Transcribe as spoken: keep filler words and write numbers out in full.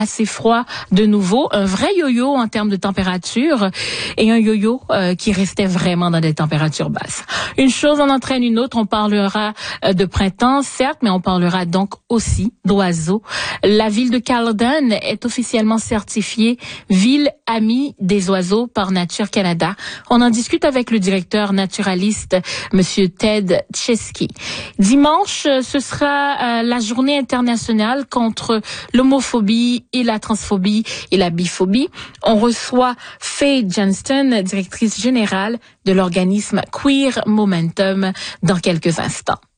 assez froid de nouveau, un vrai yo-yo en termes de température et un yo-yo euh, qui restait vraiment dans des températures basses. Une chose en entraîne une autre, on parlera euh, de printemps, certes, mais on parlera donc aussi d'oiseaux. La ville de Caledon est officiellement certifiée ville amie des oiseaux par Nature Canada. On en discute avec le directeur naturaliste, Monsieur Ted Chesky. Dimanche, ce sera euh, la journée internationale contre l'homophobie et la transphobie et la biphobie. On reçoit Faye Johnston, directrice générale de l'organisme Queer Momentum, dans quelques instants.